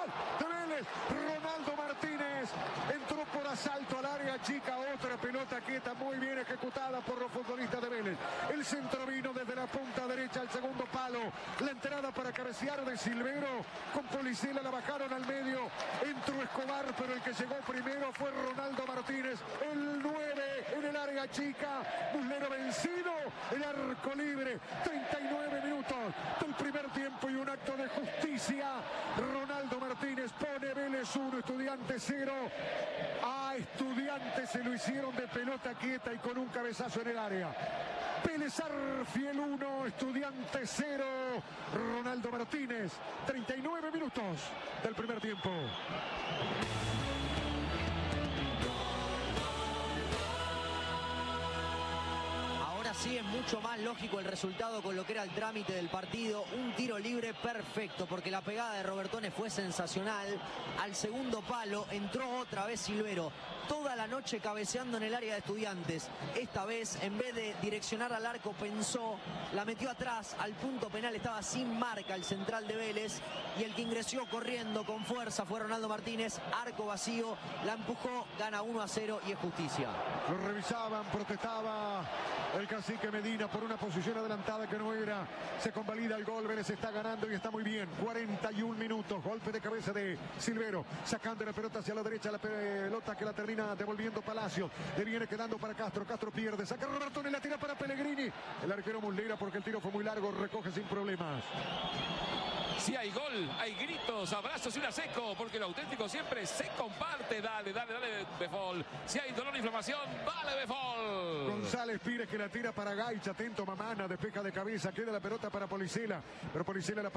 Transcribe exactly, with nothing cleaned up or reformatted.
de Vélez. Ronaldo Martínez entró por asalto al área chica. Otra pelota quieta muy bien ejecutada por los futbolistas de Vélez. El centro vino desde la punta derecha al segundo palo. La entrada para cabecear de Silvero. Con Policela la bajaron al medio. Entró Escobar, pero el que llegó primero fue Ronaldo Martínez. El nueve en el área chica. Muslera vencido. El arco libre. treinta y nueve minutos del primer tiempo y un acto de justicia. Ronaldo Martínez pone Vélez uno, Estudiantes cero. A Estudiantes se lo hicieron de pelota quieta y con un cabezazo en el área. Vélez Arfiel uno, Estudiantes cero. Ronaldo Martínez, treinta y nueve minutos del primer tiempo. Sí, es mucho más lógico el resultado con lo que era el trámite del partido. Un tiro libre perfecto porque la pegada de Robertone fue sensacional. Al segundo palo entró otra vez Silvero. Toda la noche cabeceando en el área de Estudiantes. Esta vez, en vez de direccionar al arco, pensó, la metió atrás. Al punto penal estaba sin marca el central de Vélez. Y el que ingresó corriendo con fuerza fue Ronaldo Martínez. Arco vacío, la empujó, gana uno a cero y es justicia. Lo revisaban, protestaba el cacique Medina por una posición adelantada que no era. Se convalida el gol, Vélez está ganando y está muy bien. cuarenta y un minutos, golpe de cabeza de Silvero, sacando la pelota hacia la derecha, la pelota que la termina devolviendo Palacio. Le viene quedando para Castro, Castro pierde, saca Robertone, la tira para Pellegrini. El arquero Muslera, porque el tiro fue muy largo, recoge sin problemas. Si hay gol, hay gritos, abrazos y una seco, porque lo auténtico siempre se comparte. Dale, dale, dale, Befol. Si hay dolor e inflamación, vale, Befol. González Pires que la tira para Gaich, atento Mamana, despeja de cabeza, queda la pelota para Policela, pero Policela la